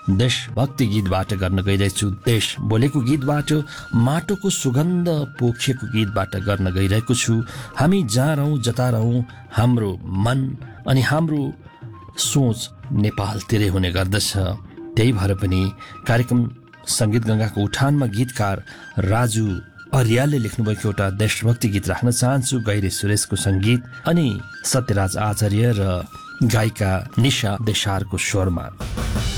देशभक्ति गीतबाट गर्न गइरहेछु। देश बोलेको गीतबाट, माटोको सुगन्ध पोखिएको गीतबाट गर्न गइरहेको छु। हामी जहाँ रहौँ जता रहौँ, हाम्रो मन अनि हाम्रो सोच नेपालतिरै हुने गर्दछ। त्यही भएर पनि कार्यक्रम सङ्गीत गङ्गाको उठानमा गीतकार राजु अर्यालले लेख्नुभएको एउटा देशभक्ति गीत राख्न चाहन्छु। गैरे सुरेशको सङ्गीत अनि सत्यराज आचार्य र गायिका निशा देसारको स्वरमा।